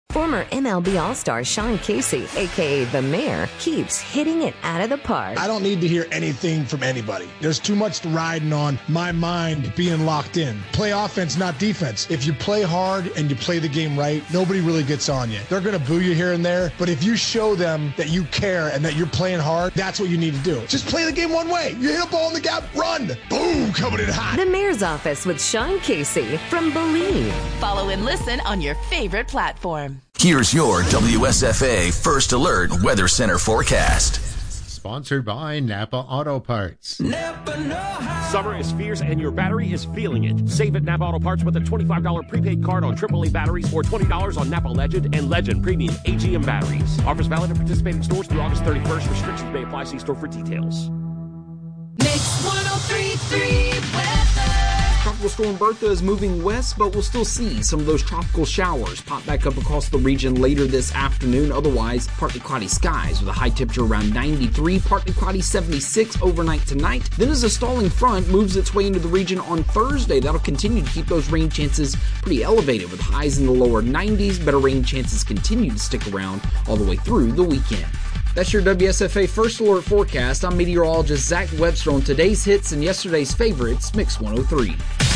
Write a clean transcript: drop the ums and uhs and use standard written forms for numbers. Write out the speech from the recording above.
Former MLB All-Star Sean Casey, a.k.a. The Mayor, keeps hitting it out of the park. I don't need to hear anything from anybody. There's too much riding on my mind being locked in. Play offense, not defense. If you play hard and you play the game right, nobody really gets on you. They're going to boo you here and there, but if you show them that you care and that you're playing hard, that's what you need to do. Just play the game one way. You hit a ball in the gap, run. Boom, coming in hot. The Mayor's Office with Sean Casey from Believe. Follow and listen on your favorite platform. Here's your WSFA First Alert Weather Center forecast. Sponsored by Napa Auto Parts. Summer is fierce and your battery is feeling it. Save at Napa Auto Parts with a $25 prepaid card on AAA batteries or $20 on Napa Legend and Legend Premium AGM batteries. Offers valid at participating stores through August 31st. Restrictions may apply. See store for details. Mix 103.3 weather. Tropical storm Bertha is moving west, but we'll still see some of those tropical showers pop back up across the region later this afternoon. Otherwise, partly cloudy skies with a high temperature around 93, partly cloudy 76 overnight tonight. Then as a stalling front moves its way into the region on Thursday, that'll continue to keep those rain chances pretty elevated with highs in the lower 90s. Better rain chances continue to stick around all the way through the weekend. That's your WSFA First Alert forecast. I'm meteorologist Zach Webster on today's hits and yesterday's favorites, Mix 103.